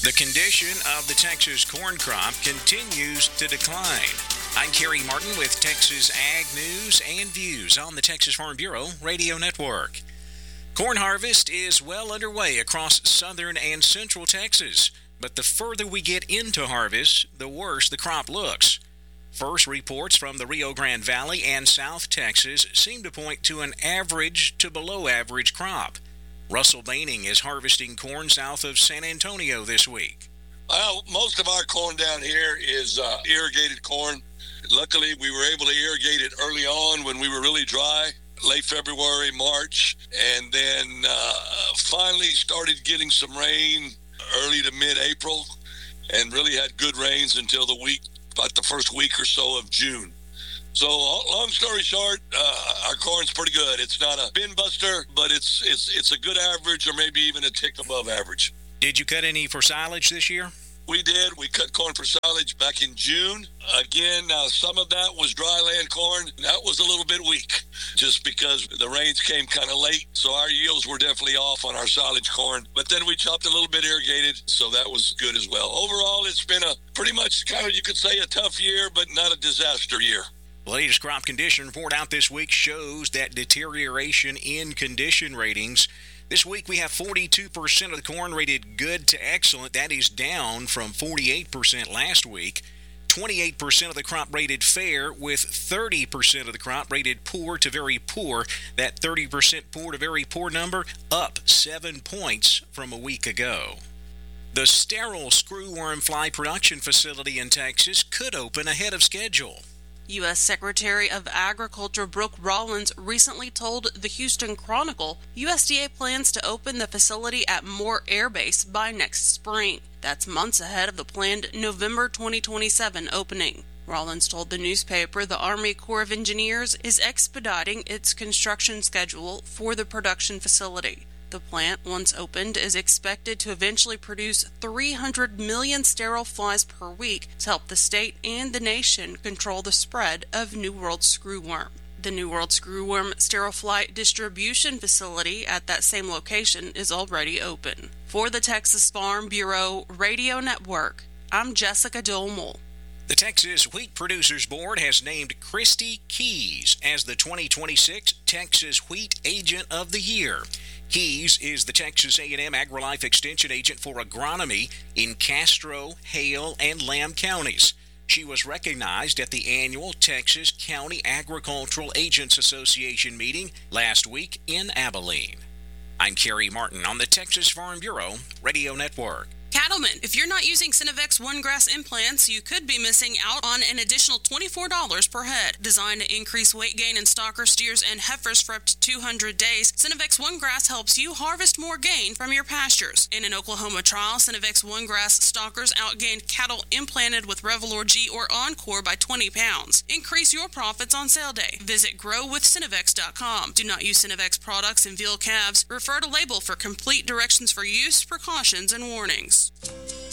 The condition of the Texas corn crop continues to decline. I'm Kerry Martin with Texas Ag News and Views on the Texas Farm Bureau Radio Network. Corn harvest is well underway across southern and central Texas, but the further we get into harvest, the worse the crop looks. First reports from the Rio Grande Valley and South Texas seem to point to an average to below average crop. Russell Baining is harvesting corn south of San Antonio this week. Well, most of our corn down here is irrigated corn. Luckily, we were able to irrigate it early on when we were really dry, late February, March, and then finally started getting some rain early to mid-April, and really had good rains until about the first week or so of June. So, long story short, our corn's pretty good. It's not a bin buster, but it's a good average, or maybe even a tick above average. Did you cut any for silage this year? We did. We cut corn for silage back in June. Again, now some of that was dryland corn. That was a little bit weak just because the rains came kind of late. So our yields were definitely off on our silage corn. But then we chopped a little bit irrigated, so that was good as well. Overall, it's been a pretty much kind of, you could say, a tough year, but not a disaster year. The latest crop condition report out this week shows that deterioration in condition ratings. This week we have 42% of the corn rated good to excellent. That is down from 48% last week. 28% of the crop rated fair, with 30% of the crop rated poor to very poor. That 30% poor to very poor number up 7 points from a week ago. The sterile screwworm fly production facility in Texas could open ahead of schedule. U.S. Secretary of Agriculture Brooke Rollins recently told the Houston Chronicle USDA plans to open the facility at Moore Air Base by next spring. That's months ahead of the planned November 2027 opening. Rollins told the newspaper the Army Corps of Engineers is expediting its construction schedule for the production facility. The plant, once opened, is expected to eventually produce 300 million sterile flies per week to help the state and the nation control the spread of New World screwworm. The New World screwworm sterile fly distribution facility at that same location is already open. For the Texas Farm Bureau Radio Network, I'm Jessica Dolmel. The Texas Wheat Producers Board has named Christy Keys as the 2026 Texas Wheat Agent of the Year. Keys is the Texas A&M AgriLife Extension Agent for Agronomy in Castro, Hale, and Lamb counties. She was recognized at the annual Texas County Agricultural Agents Association meeting last week in Abilene. I'm Kerry Martin on the Texas Farm Bureau Radio Network. Cattlemen, if you're not using Synovex One-Grass implants, you could be missing out on an additional $24 per head. Designed to increase weight gain in stocker steers and heifers for up to 200 days, Synovex One-Grass helps you harvest more gain from your pastures. In an Oklahoma trial, Synovex One-Grass stockers outgained cattle implanted with Revalor G or Encore by 20 pounds. Increase your profits on sale day. Visit growwithsynovex.com. Do not use Synovex products in veal calves. Refer to label for complete directions for use, precautions, and warnings.